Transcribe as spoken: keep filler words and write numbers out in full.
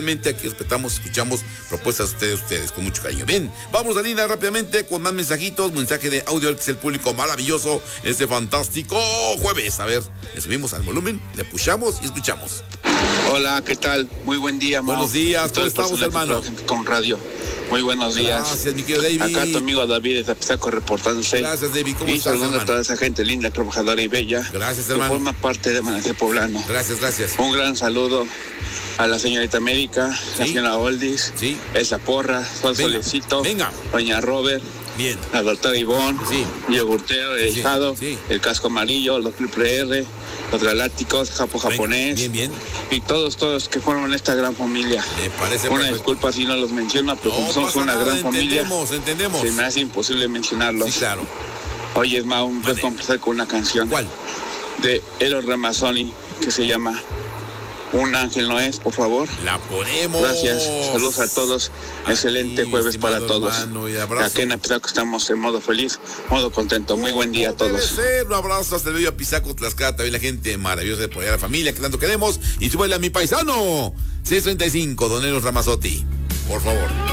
Aquí respetamos, escuchamos propuestas de ustedes, ustedes, con mucho cariño. Bien, vamos a línea rápidamente con más mensajitos, mensaje de audio al que es el público maravilloso, este fantástico jueves. A ver, le subimos al volumen, le pushamos y escuchamos. Hola, ¿qué tal? Muy buen día, Mau. Buenos días, ¿cómo estamos, hermano? Con radio. Muy buenos días. Gracias, mi querido David. Acá tu amigo David de Zapizaco reportándose. Gracias, David. ¿Cómo y estás, saludando hermano? a toda esa gente linda, trabajadora y bella. Gracias, que hermano. forma parte de Amanecer Poblano. Gracias, gracias. Un gran saludo a la señorita América, ¿Sí? la señora Oldis, Sí. Elsa Porra, Juan Venga, Solecito, venga. doña Robert, Bien. la doctora Ivonne, Sí. Yogurtero, el Sí, hijado, sí. el casco amarillo, los triple R, los galácticos, Japo Venga, japonés. bien, bien. Y todos, todos que forman esta gran familia. Me parece Una perfecto. disculpa si no los menciono, pero como No somos pasa una nada, gran familia, entendemos, entendemos. se me hace imposible mencionarlos. Sí, claro. Oye, Mau, voy Mande. a comenzar con una canción. ¿Cuál? De Eros Ramazzotti, que se llama Un Ángel No Es, por favor. La ponemos. Gracias, saludos a todos, excelente Aquí, jueves para estimado todos. hermano, y abrazo. Aquí en Apizaco estamos en modo feliz, modo contento, muy buen día a Debe todos. ser, un abrazo hasta el bello Apizaco, Tlaxcala, también la gente maravillosa de por allá, la familia que tanto queremos. Y súbele a mi paisano, seiscientos treinta y cinco, don Eros Ramazzotti, por favor.